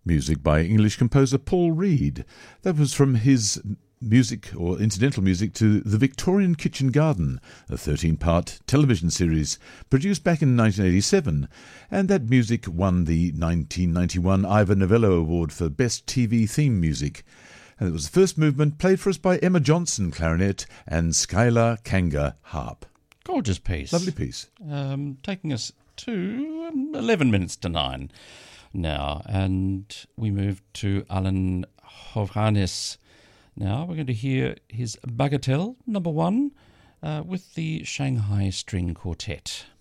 Music by English composer Paul Reed. That was from his music or incidental music to The Victorian Kitchen Garden, a 13-part television series produced back in 1987, and that music won the 1991 Ivor Novello Award for Best TV Theme Music. And it was the first movement played for us by Emma Johnson, clarinet, and Skylar Kanga, harp. Gorgeous piece. Lovely piece. Taking us to 11 minutes to 9 now, and we move to Alan Hovhannes. Now we're going to hear his Bagatelle, number 1, with the Shanghai String Quartet.